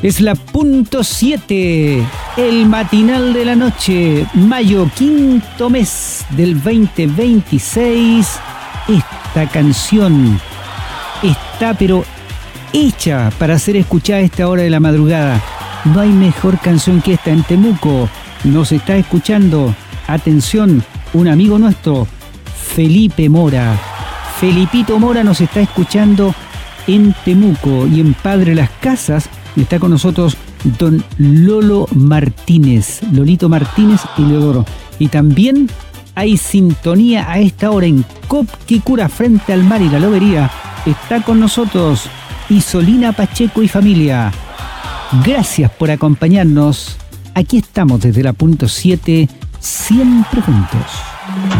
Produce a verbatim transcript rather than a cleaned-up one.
Es la punto siete, el matinal de la noche, mayo, quinto mes del veinte veintiséis. Esta canción está pero hecha para ser escuchada a esta hora de la madrugada. No hay mejor canción que esta. En Temuco nos está escuchando, atención, un amigo nuestro, Felipe Mora. Felipito Mora nos está escuchando en Temuco, y en Padre Las Casas está con nosotros don Lolo Martínez, Lolito Martínez y Leodoro. Y también hay sintonía a esta hora en Copquicura, frente al mar y la lobería. Está con nosotros Isolina Pacheco y familia. Gracias por acompañarnos. Aquí estamos desde la punto siete, siempre juntos.